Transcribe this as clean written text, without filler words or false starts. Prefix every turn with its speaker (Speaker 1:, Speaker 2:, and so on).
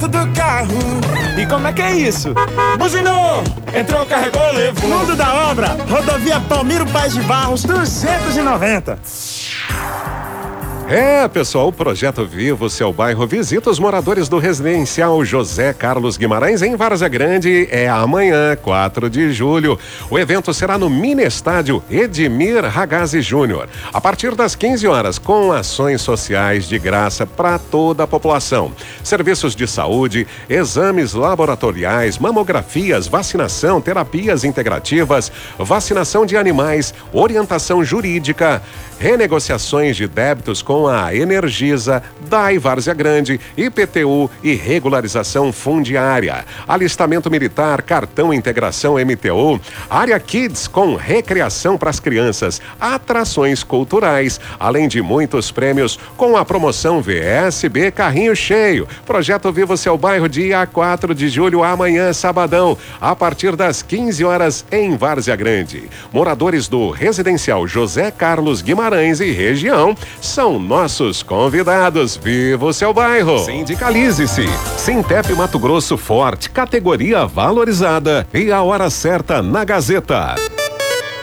Speaker 1: dentro do carro.
Speaker 2: E como é que é isso?
Speaker 1: Buzinou, entrou, carregou, levou.
Speaker 2: Mundo da obra, rodovia Palmiro Paz de Barros, 290.
Speaker 3: Pessoal, o Projeto Viva o Seu Bairro visita os moradores do residencial José Carlos Guimarães em Várzea Grande. É amanhã, 4 de julho. O evento será no Mini Estádio Edmir Ragazzi Júnior, a partir das 15 horas, com ações sociais de graça para toda a população. Serviços de saúde, exames laboratoriais, mamografias, vacinação, terapias integrativas, vacinação de animais, orientação jurídica, renegociações de débitos com a Energisa, DAI Várzea Grande, IPTU e regularização fundiária, alistamento militar, cartão integração MTU, área Kids com recreação para as crianças, atrações culturais, além de muitos prêmios com a promoção VSB Carrinho Cheio. Projeto Viva o Seu Bairro, dia 4 de julho, amanhã, sabadão, a partir das 15 horas em Várzea Grande. Moradores do residencial José Carlos Guimarães e região são nossos convidados. Viva o Seu Bairro! Sindicalize-se! Sintep Mato Grosso Forte, categoria valorizada e a hora certa na Gazeta.